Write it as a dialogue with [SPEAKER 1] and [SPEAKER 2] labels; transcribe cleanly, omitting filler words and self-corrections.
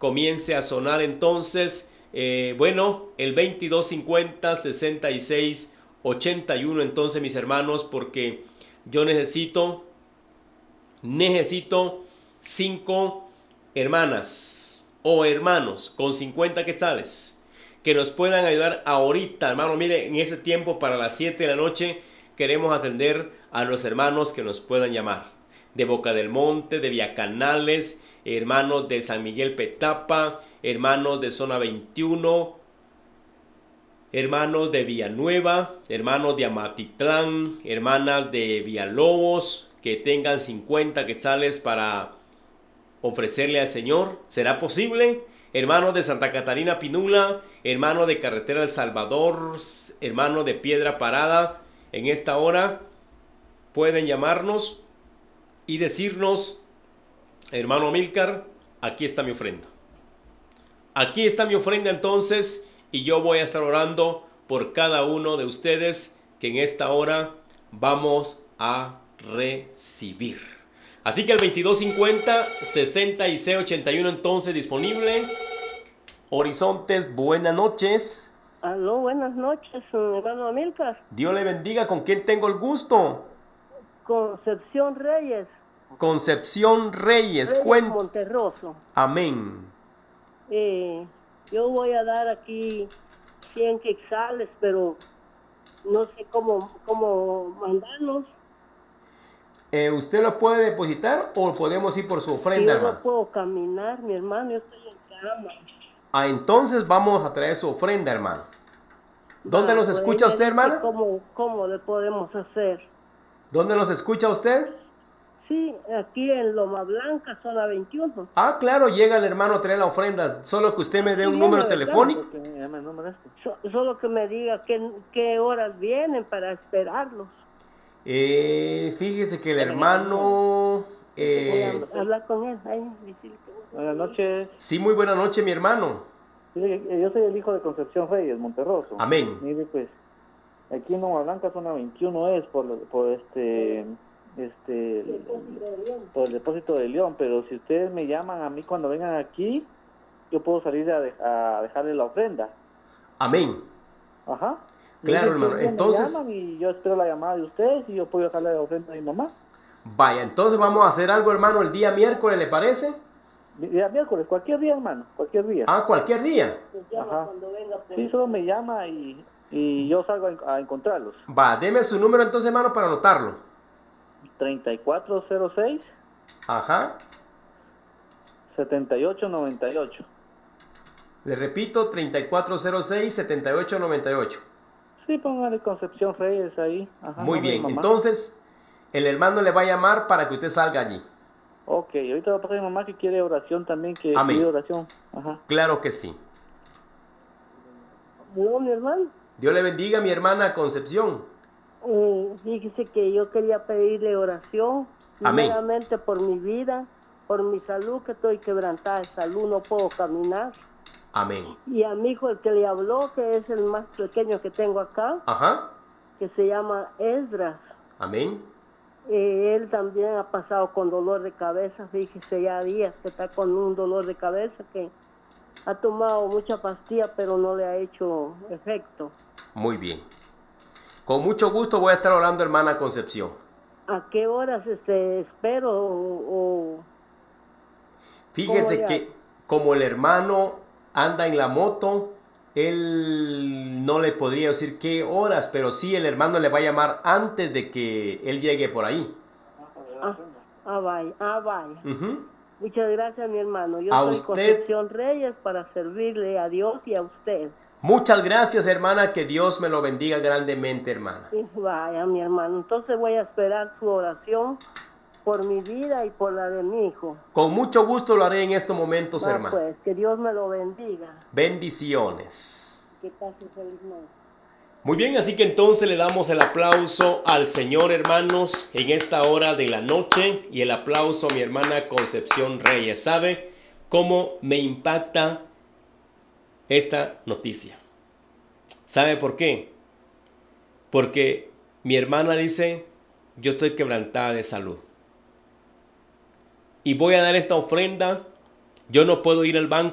[SPEAKER 1] comience a sonar entonces, bueno, el 2250 66 81. Entonces, mis hermanos, porque yo necesito 5 hermanas o hermanos con 50 quetzales que nos puedan ayudar ahorita, hermano. Mire, en ese tiempo, para las 7 de la noche, queremos atender a los hermanos que nos puedan llamar. De Boca del Monte, de Villacanales, hermanos de San Miguel Petapa, hermanos de Zona 21, hermanos de Villanueva, hermanos de Amatitlán, hermanas de Villalobos, que tengan 50 quetzales para ofrecerle al Señor. ¿Será posible? Hermanos de Santa Catarina Pinula, hermanos de Carretera El Salvador, hermanos de Piedra Parada, en esta hora pueden llamarnos y decirnos: hermano Amílcar, aquí está mi ofrenda. Aquí está mi ofrenda entonces, y yo voy a estar orando por cada uno de ustedes que en esta hora vamos a recibir. Así que el 2250 66 81 entonces disponible. Horizontes, buenas noches.
[SPEAKER 2] Aló, buenas noches, hermano Amílcar.
[SPEAKER 1] Dios le bendiga. ¿Con quién tengo el gusto?
[SPEAKER 2] Concepción Reyes.
[SPEAKER 1] Concepción Reyes.
[SPEAKER 2] Monterroso.
[SPEAKER 1] Amén.
[SPEAKER 2] Yo voy a dar aquí 100 quetzales, pero no sé cómo mandarlos.
[SPEAKER 1] ¿Usted lo puede depositar o podemos ir por su ofrenda, hermano?
[SPEAKER 2] Yo no puedo caminar, mi hermano, yo estoy en cama.
[SPEAKER 1] Entonces vamos a traer su ofrenda, hermano. ¿Dónde nos escucha usted, hermana?
[SPEAKER 2] ¿Cómo le podemos hacer?
[SPEAKER 1] ¿Dónde nos escucha usted?
[SPEAKER 2] Sí, aquí en Loma Blanca, zona 21.
[SPEAKER 1] Claro, llega el hermano a traer la ofrenda. Solo que usted me dé un número telefónico.
[SPEAKER 2] Solo que me diga qué horas vienen para esperarlos.
[SPEAKER 1] Fíjese que el hermano...
[SPEAKER 2] hablar con él.
[SPEAKER 3] Buenas noches.
[SPEAKER 1] Sí, muy buena noche, mi hermano.
[SPEAKER 3] Yo soy el hijo de Concepción Reyes, Monterroso.
[SPEAKER 1] Amén.
[SPEAKER 3] Mire, pues, aquí en Loma Blanca, zona 21 es por el depósito de León, pero si ustedes me llaman a mí cuando vengan aquí, yo puedo salir a dejarle la ofrenda.
[SPEAKER 1] Amén.
[SPEAKER 3] Ajá.
[SPEAKER 1] Claro, hermano. Entonces,
[SPEAKER 3] me llaman y yo espero la llamada de ustedes y yo puedo dejarle la ofrenda a mi mamá.
[SPEAKER 1] Vaya, entonces vamos a hacer algo, hermano, el día miércoles, ¿le parece?
[SPEAKER 3] Día miércoles, cualquier día, hermano, cualquier día.
[SPEAKER 1] Cualquier día.
[SPEAKER 3] Ajá. Sí, solo me llama y yo salgo a encontrarlos.
[SPEAKER 1] Deme su número entonces, hermano, para anotarlo.
[SPEAKER 3] 3406.
[SPEAKER 1] Ajá.
[SPEAKER 3] 7898.
[SPEAKER 1] Le repito, 3406 7898.
[SPEAKER 3] Sí, póngale Concepción Reyes ahí. Ajá,
[SPEAKER 1] muy bien, entonces el hermano le va a llamar para que usted salga allí.
[SPEAKER 3] Ok, ahorita va a pasar mi mamá que quiere oración también, que
[SPEAKER 1] Amén.
[SPEAKER 3] pide oración. Ajá.
[SPEAKER 1] Claro que sí.
[SPEAKER 2] ¿No, mi hermano?
[SPEAKER 1] Dios le bendiga, mi hermana Concepción.
[SPEAKER 2] Fíjese que yo quería pedirle oración,
[SPEAKER 1] Amén.
[SPEAKER 2] primeramente por mi vida, por mi salud, que estoy quebrantada de salud, no puedo caminar.
[SPEAKER 1] Amén.
[SPEAKER 2] Y a mi hijo, el que le habló, que es el más pequeño que tengo acá,
[SPEAKER 1] Ajá.
[SPEAKER 2] que se llama Esdras.
[SPEAKER 1] Amén.
[SPEAKER 2] Él también ha pasado con dolor de cabeza, fíjese, ya días que está con un dolor de cabeza, que ha tomado mucha pastilla, pero no le ha hecho efecto.
[SPEAKER 1] Muy bien. Con mucho gusto voy a estar orando, hermana Concepción.
[SPEAKER 2] ¿A qué horas espero
[SPEAKER 1] Fíjese que como el hermano anda en la moto, él no le podría decir qué horas, pero sí el hermano le va a llamar antes de que él llegue por ahí.
[SPEAKER 2] Vaya.
[SPEAKER 1] Uh-huh.
[SPEAKER 2] Muchas gracias, mi hermano. Yo soy Concepción Reyes para servirle a Dios y a usted.
[SPEAKER 1] Muchas gracias, hermana, que Dios me lo bendiga grandemente, hermana.
[SPEAKER 2] Vaya, mi hermano, entonces voy a esperar su oración por mi vida y por la de mi hijo.
[SPEAKER 1] Con mucho gusto lo haré en estos momentos, hermano.
[SPEAKER 2] Pues, que Dios me lo bendiga.
[SPEAKER 1] Bendiciones.
[SPEAKER 2] Que pase feliz noche.
[SPEAKER 1] Muy bien, así que entonces le damos el aplauso al Señor, hermanos, en esta hora de la noche, y el aplauso a mi hermana Concepción Reyes. ¿Sabe cómo me impacta esta noticia? ¿Sabe por qué? Porque mi hermana dice: yo estoy quebrantada de salud y voy a dar esta ofrenda. Yo no puedo ir al banco